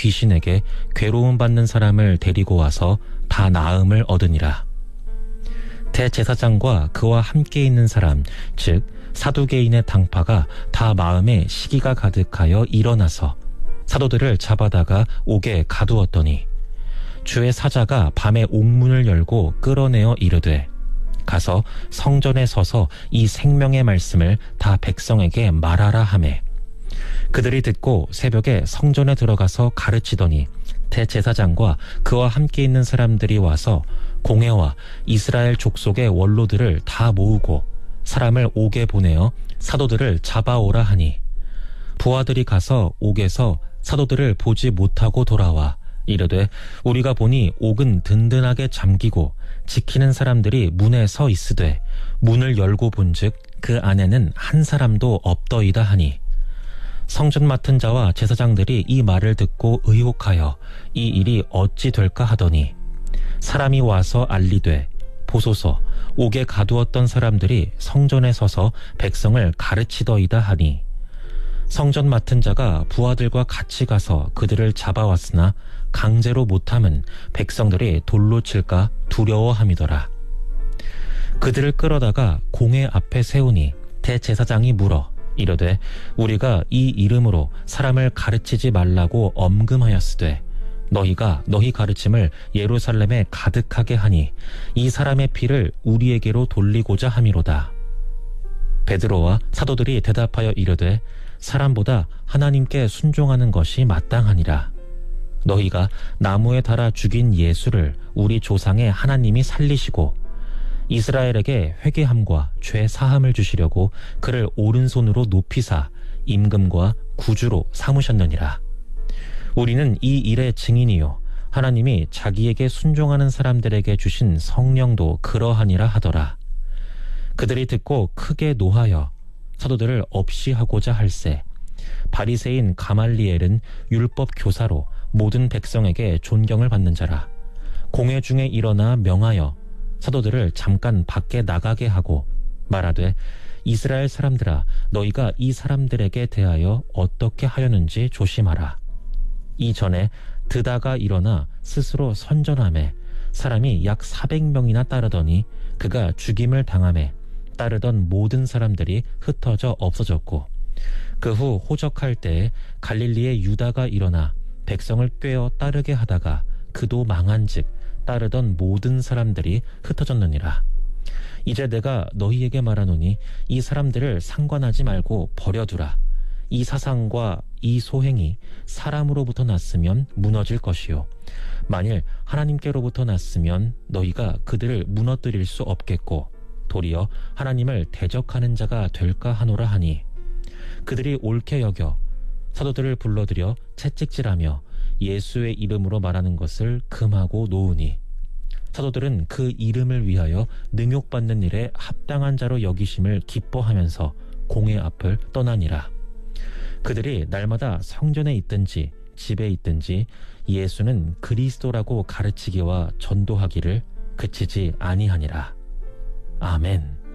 귀신에게 괴로움 받는 사람을 데리고 와서 다 나음을 얻으니라. 대제사장과 그와 함께 있는 사람, 즉 사두개인의 당파가 다 마음에 시기가 가득하여 일어나서 사도들을 잡아다가 옥에 가두었더니 주의 사자가 밤에 옥문을 열고 끌어내어 이르되 가서 성전에 서서 이 생명의 말씀을 다 백성에게 말하라 하매 그들이 듣고 새벽에 성전에 들어가서 가르치더니 대제사장과 그와 함께 있는 사람들이 와서 공회와 이스라엘 족속의 원로들을 다 모으고 사람을 옥에 보내어 사도들을 잡아오라 하니 부하들이 가서 옥에서 사도들을 보지 못하고 돌아와 이르되 우리가 보니 옥은 든든하게 잠기고 지키는 사람들이 문에 서 있으되 문을 열고 본즉 그 안에는 한 사람도 없더이다 하니 성전 맡은 자와 제사장들이 이 말을 듣고 의혹하여 이 일이 어찌 될까 하더니 사람이 와서 알리되 보소서 옥에 가두었던 사람들이 성전에 서서 백성을 가르치더이다 하니 성전 맡은 자가 부하들과 같이 가서 그들을 잡아왔으나 강제로 못함은 백성들이 돌로 칠까 두려워함이더라. 그들을 끌어다가 공회 앞에 세우니 대제사장이 물어 이르되 우리가 이 이름으로 사람을 가르치지 말라고 엄금하였으되 너희가 너희 가르침을 예루살렘에 가득하게 하니 이 사람의 피를 우리에게로 돌리고자 함이로다. 베드로와 사도들이 대답하여 이르되 사람보다 하나님께 순종하는 것이 마땅하니라. 너희가 나무에 달아 죽인 예수를 우리 조상의 하나님이 살리시고 이스라엘에게 회개함과 죄 사함을 주시려고 그를 오른손으로 높이사 임금과 구주로 삼으셨느니라. 우리는 이 일의 증인이요 하나님이 자기에게 순종하는 사람들에게 주신 성령도 그러하니라 하더라. 그들이 듣고 크게 노하여 사도들을 없이 하고자 할세 바리새인 가말리엘은 율법 교사로 모든 백성에게 존경을 받는 자라. 공회 중에 일어나 명하여 사도들을 잠깐 밖에 나가게 하고 말하되 이스라엘 사람들아 너희가 이 사람들에게 대하여 어떻게 하려는지 조심하라. 이전에 드다가 일어나 스스로 선전하매 사람이 약 400명이나 따르더니 그가 죽임을 당하매 따르던 모든 사람들이 흩어져 없어졌고 그 후 호적할 때에 갈릴리의 유다가 일어나 백성을 꿰어 따르게 하다가 그도 망한즉 따르던 모든 사람들이 흩어졌느니라. 이제 내가 너희에게 말하노니 이 사람들을 상관하지 말고 버려두라. 이 사상과 이 소행이 사람으로부터 났으면 무너질 것이요 만일 하나님께로부터 났으면 너희가 그들을 무너뜨릴 수 없겠고 도리어 하나님을 대적하는 자가 될까 하노라 하니 그들이 옳게 여겨 사도들을 불러들여 채찍질하며 예수의 이름으로 말하는 것을 금하고 놓으니 사도들은 그 이름을 위하여 능욕받는 일에 합당한 자로 여기심을 기뻐하면서 공회 앞을 떠나니라. 그들이 날마다 성전에 있든지 집에 있든지 예수는 그리스도라고 가르치기와 전도하기를 그치지 아니하니라. 아멘.